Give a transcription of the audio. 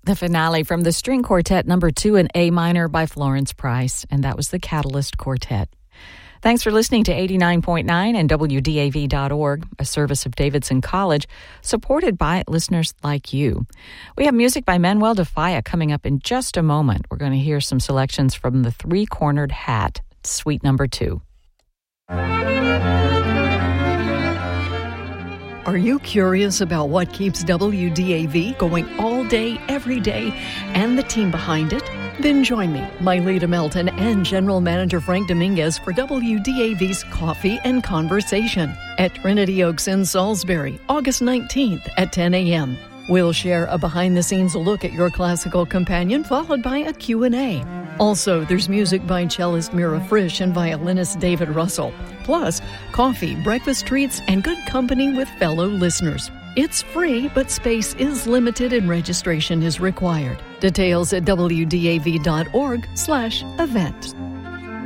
The finale from the String Quartet number 2 in A minor by Florence Price, and that was the Catalyst Quartet. Thanks for listening to 89.9 and WDAV.org, a service of Davidson College, supported by listeners like you. We have music by Manuel de Falla coming up in just a moment. We're going to hear some selections from the Three-Cornered Hat, Suite number 2. Are you curious about what keeps WDAV going all day, every day, and the team behind it? Then join me, Myleta Melton, and General Manager Frank Dominguez for WDAV's Coffee and Conversation at Trinity Oaks in Salisbury, August 19th at 10 a.m. We'll share a behind-the-scenes look at your classical companion, followed by a Q&A. Also, there's music by cellist Mira Frisch and violinist David Russell. Plus, coffee, breakfast treats, and good company with fellow listeners. It's free, but space is limited and registration is required. Details at wdav.org/event.